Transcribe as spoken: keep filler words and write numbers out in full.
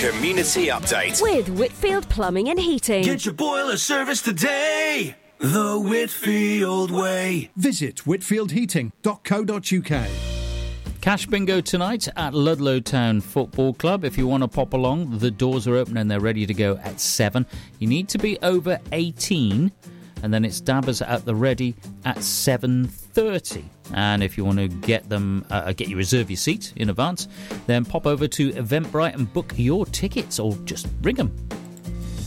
Community Update with Whitfield Plumbing and Heating. Get your boiler service today, the Whitfield way. Visit whitfield heating dot co dot uk. Cash bingo tonight at Ludlow Town Football Club. If you want to pop along, the doors are open and they're ready to go at seven. You need to be over eighteen, and then it's dabbers at the ready at seven thirty. And if you want to get them, uh, get you reserve your seat in advance, then pop over to Eventbrite and book your tickets, or just ring them.